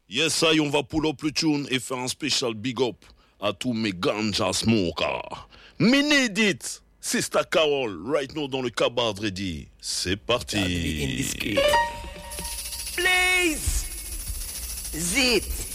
Yes, I, on va pull up le tune et faire un spécial big up à tous mes ganja smokers. Me need it, Sister Carol, right now dans le cabard ready. C'est parti. Please, zit.